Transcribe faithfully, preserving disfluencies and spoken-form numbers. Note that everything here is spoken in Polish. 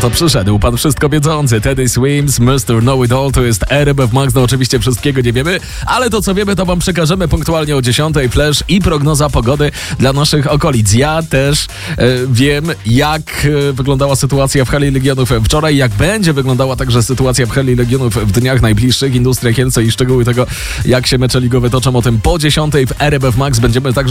to przyszedł pan wszystko wiedzący. Teddy Swims, mister Know It All, to jest R M F Max. No oczywiście wszystkiego nie wiemy, ale to co wiemy, to wam przekażemy punktualnie o dziesiątej. Flash i prognoza pogody dla naszych okolic. Ja też e, wiem, jak e, wyglądała sytuacja w hali Legionów wczoraj, jak będzie wyglądała także sytuacja w hali Legionów w dniach najbliższych. Industria Kielce i szczegóły tego, jak się mecze ligowe toczą, o tym po dziesiątej w R M F Max. Będziemy także